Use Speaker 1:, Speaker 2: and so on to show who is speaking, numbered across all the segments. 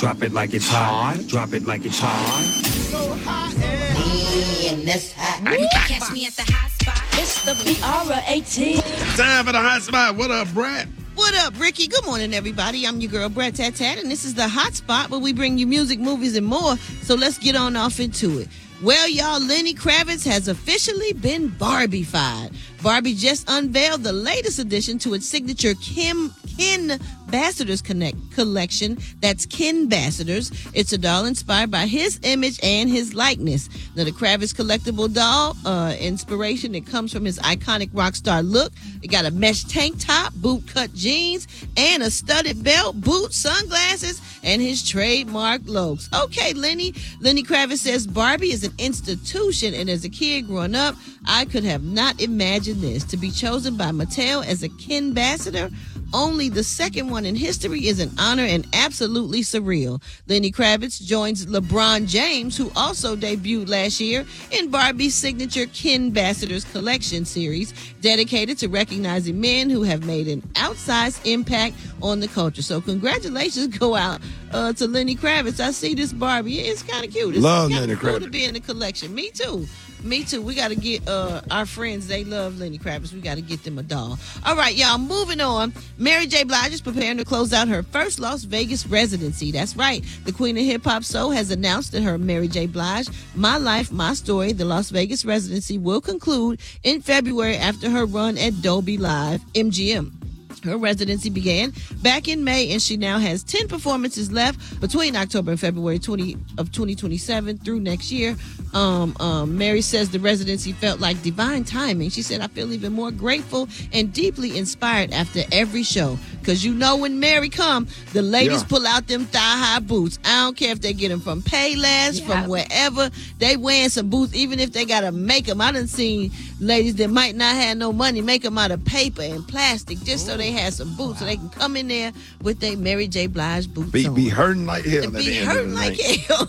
Speaker 1: Drop it like it's hot. Drop it like it's hot.
Speaker 2: So hot and
Speaker 3: this hot.
Speaker 4: Catch me at the hot spot.
Speaker 5: It's the BR18.
Speaker 6: Time for the hot spot. What up, Brad?
Speaker 7: What up, Ricky? Good morning, everybody. I'm your girl, Brad Tat Tat, and this is the hot spot where we bring you music, movies, and more. So let's get on off into it. Well, y'all, Lenny Kravitz has officially been Barbie-fied. Barbie just unveiled the latest addition to its signature Ken Ambassadors collection. That's Ken Ambassadors. It's a doll inspired by his image and his likeness. Now, the Kravitz collectible doll inspiration, it comes from his iconic rock star look. It got a mesh tank top, boot-cut jeans, and a studded belt, boots, sunglasses, and his trademark looks. Okay, Lenny Kravitz says Barbie is an institution, and as a kid growing up, I could have not imagined this. To be chosen by Mattel as a Ken Ambassador, only the second one in history, is an honor and absolutely surreal. Lenny Kravitz joins LeBron James, who also debuted last year in Barbie's signature Ken Ambassadors collection series, dedicated to recognizing men who have made an outsized impact on the culture. So congratulations go out to Lenny Kravitz. I see this Barbie. It's kind of cute. It's
Speaker 6: Love
Speaker 7: kinda
Speaker 6: Lenny
Speaker 7: cool
Speaker 6: Kravitz.
Speaker 7: to be in the collection. Me too. We got to get our friends. They love Lenny Kravitz. We got to get them a doll. All right, y'all, moving on. Mary J. Blige is preparing to close out her first Las Vegas residency. That's right. The Queen of Hip Hop Soul has announced that her Mary J. Blige, My Life, My Story, the Las Vegas residency will conclude in February after her run at Dolby Live, MGM. Her residency began back in May, and she now has 10 performances left between October and February 2027 through next year. Mary says the residency felt like divine timing. She said, I feel even more grateful and deeply inspired after every show. Because you know when Mary come, the ladies pull out them thigh-high boots. I don't care if they get them from Payless, from wherever. They wearing some boots, even if they got to make them. I done seen ladies that might not have no money make them out of paper and plastic just so they had some boots so they can come in there with their Mary J. Blige boots on.
Speaker 6: Be hurting like hell.
Speaker 7: Be hurting like hell.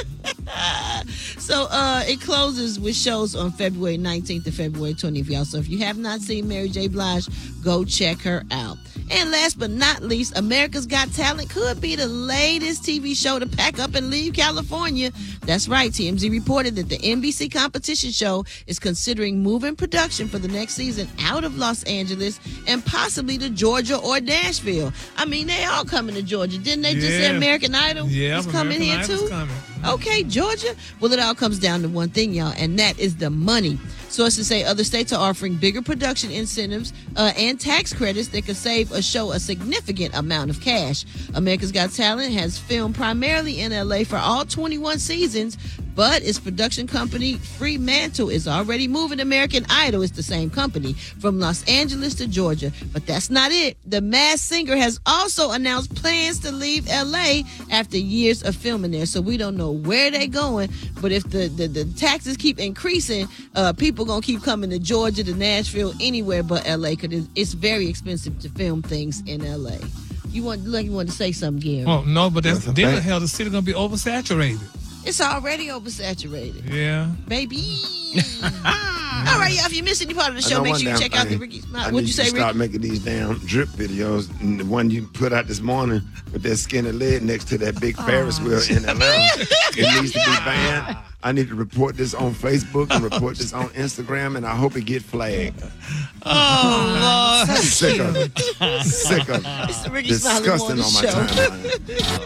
Speaker 7: So it closes with shows on February 19th to February 20th, y'all. So if you have not seen Mary J. Blige, go check her out. And last but not least, America's Got Talent could be the latest TV show to pack up and leave California. That's right. TMZ reported that the NBC competition show is considering moving production for the next season out of Los Angeles and possibly to Georgia or Nashville. I mean, they all coming to Georgia. Didn't they just say American Idol is coming here too? Okay, Georgia. Well, it all comes down to one thing, y'all, and that is the money. Sources say other states are offering bigger production incentives and tax credits that could save a show a significant amount of cash. America's Got Talent has filmed primarily in LA for all 21 seasons, but its production company, Fremantle, is already moving American Idol. It's the same company from Los Angeles to Georgia. But that's not it. The Masked Singer has also announced plans to leave LA after years of filming there. So we don't know where they're going. But if the taxes keep increasing, people going to keep coming to Georgia, to Nashville, anywhere but LA, because it's very expensive to film things in LA. You want to say something, Gary?
Speaker 8: Well, no, but that's the hell. The city going to be oversaturated.
Speaker 7: It's already oversaturated.
Speaker 8: Yeah.
Speaker 7: Baby. All right, y'all. If you missed any part of the show, make sure you check out the Ricky Smile. What'd you say, Ricky?
Speaker 6: Start making these damn drip videos. And the one you put out this morning with that skinny leg next to that big Ferris wheel in Atlanta. It needs to be banned. I need to report this on Facebook and report this on Instagram, and I hope it get flagged.
Speaker 7: Oh, Lord.
Speaker 6: Sick of it.
Speaker 7: It's the Ricky Smiley
Speaker 6: Disgusting
Speaker 7: Morning
Speaker 6: on my
Speaker 7: Show.
Speaker 6: timeline.